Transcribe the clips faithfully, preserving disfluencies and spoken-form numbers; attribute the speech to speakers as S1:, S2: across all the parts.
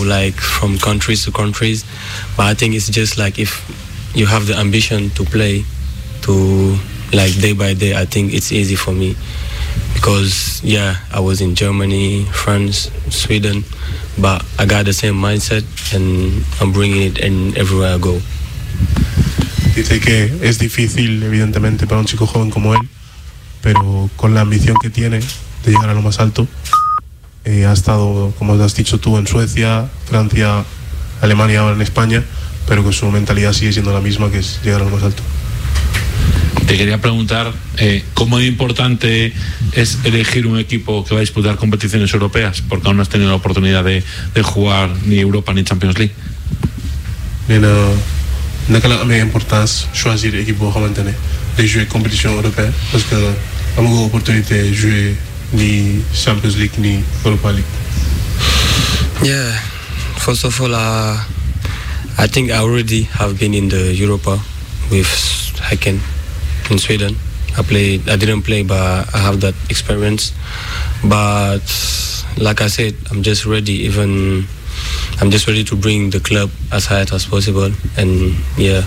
S1: like from countries to countries, but I think it's just like if you have the ambition to play, to like day by day, I think it's easy for me because yeah, I was in Germany, France, Sweden, but I got the same mindset and I'm bringing it in everywhere I go.
S2: Dice que es difícil, evidentemente, para un chico joven como él, pero con la ambición que tiene de llegar a lo más alto, eh, ha estado, como has dicho tú, en Suecia, Francia, Alemania, ahora en España, pero que su mentalidad sigue siendo la misma, que es llegar a lo más alto.
S3: Te quería preguntar eh, cómo importante es elegir un equipo que va a disputar competiciones europeas, porque aún no has tenido la oportunidad de, de jugar ni Europa ni Champions League.
S2: Nena, naka la amee importance choisir équipe boo xamante ne day jouer compétition européenne parce que am nga opportunité jouer ni Champions League ni Europa League.
S1: Yeah, first of all, uh, I think I already have been in the Europa with Häcken in Sweden. I played. I didn't play, but I have that experience. But like I said, I'm just ready. Even I'm just ready to bring the club as high as possible. And yeah.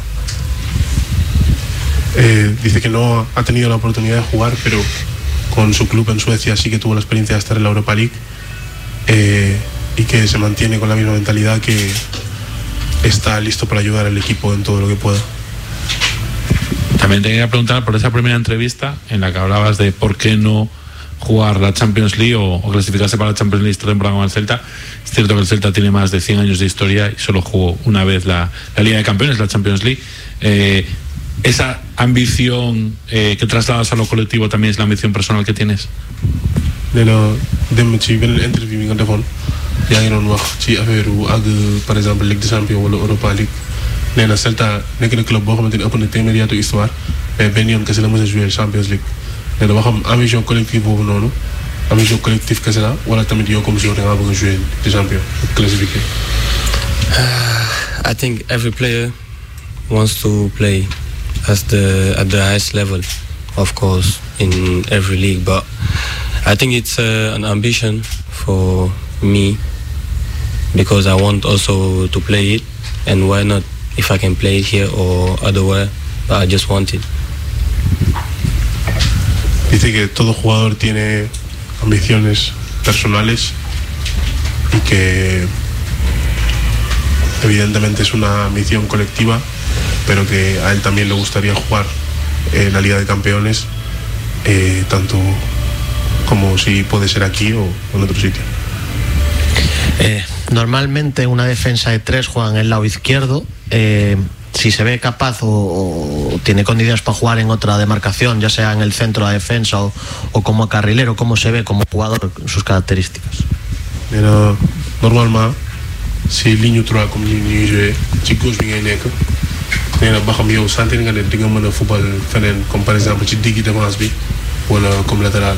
S2: Eh, dice que no ha tenido la oportunidad de jugar, pero con su club en Suecia sí que tuvo la experiencia de estar en la Europa League, eh, y que se mantiene con la misma mentalidad, que está listo para ayudar al equipo en todo lo que pueda.
S3: También te quería preguntar por esa primera entrevista en la que hablabas de por qué no jugar la Champions League o, o clasificarse para la Champions League esta temporada con el Celta. Es cierto que el Celta tiene más de cien años de historia y solo jugó una vez la, la Liga de Campeones, la Champions League. Eh, esa ambición eh, que trasladas a lo colectivo también es la ambición personal que tienes.
S2: nee na dem ci beneen interview bi nga defoon yaa ngi doon wax ci affaire wu ak par exemple Ligue des Champions wala Europa League. nee na Celta nekk na club boo xamante ni ëpp na téeméeri atu histoire, mais benn yoon kese la mës a jouer Champions League. nee na ba xam ambition collective boobu noonu ambition collective kese la wala tamit yow comme joueur da ngaa bëgg a jouer des champions classifié.
S1: I think every player wants to play as the at the highest level, of course, in every league. But I think it's uh, an ambition for me because I want also to play it, and why not if I can play it here or otherwhere? But I just want it.
S2: Dice que todo jugador tiene ambiciones personales y que evidentemente es una ambición colectiva, pero que a él también le gustaría jugar en la Liga de Campeones, eh, tanto como si puede ser aquí o en otro sitio.
S4: Eh, normalmente una defensa de tres juega en el lado izquierdo. Eh, si se ve capaz o, o tiene condiciones para jugar en otra demarcación, ya sea en el centro de la defensa o, o como carrilero, ¿cómo se ve como jugador, sus características?
S2: Pero normalement si ligne trois comme ni ñuy jouer ci gauche bi ngay nekk, nee na ba xam yow sentir nga ne di nga mën a football feneen comme par exemple ci diggi défense bi wala comme latéral.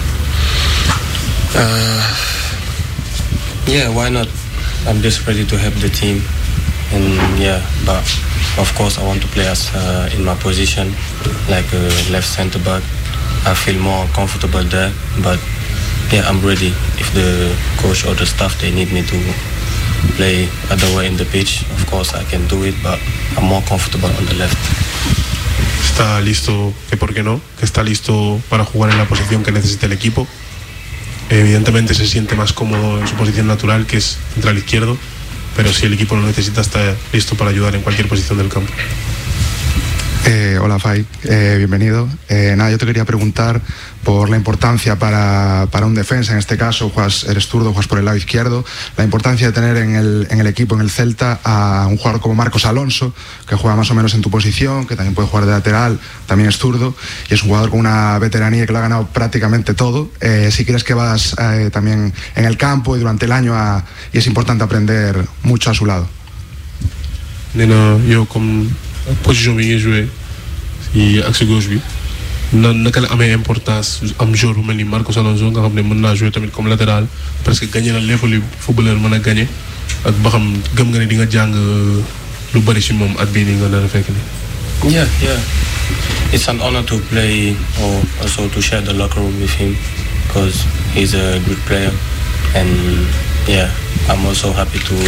S1: Uh, yeah, why not? I'm just ready to help the team, and yeah, but of course I want to play as uh, in my position, like a left centre back. I feel more comfortable there, but yeah, I'm ready. If the coach or the staff they need me to play other way in the pitch, of course I can do it, but I'm more comfortable on the left.
S2: Está listo, que por qué no, que está listo para jugar en la posición que necesita el equipo. Evidentemente se siente más cómodo en su posición natural, que es central izquierdo, pero si el equipo lo necesita está listo para ayudar en cualquier posición del campo.
S5: Eh, hola Fai, eh, bienvenido. Eh, nada, yo te quería preguntar por la importancia para, para un defensa, en este caso juegas, eres zurdo, juegas por el lado izquierdo, la importancia de tener en el, en el equipo, en el Celta, a un jugador como Marcos Alonso, que juega más o menos en tu posición, que también puede jugar de lateral, también es zurdo, y es un jugador con una veteranía que lo ha ganado prácticamente todo. Eh, si crees que vas eh, también en el campo y durante el año a, y es importante aprender mucho a su lado.
S2: Nena, yo comme position bi ngay joué ci axe gauche bi na naka la amee importance am joueur bu mel ni Marcos Alonso nga xam ne mën naa jouer tamit comme latéral parce que gagné na lépp lu footballeur mën a gagné, ak ba xam gëm nga ne di nga jàng lu bari ci moom at bii nii nga nar a fekk ni.
S1: Yeah, yeah. It's an honor to play or also to share the locker room with him because he's a good player, and yeah, I'm also happy to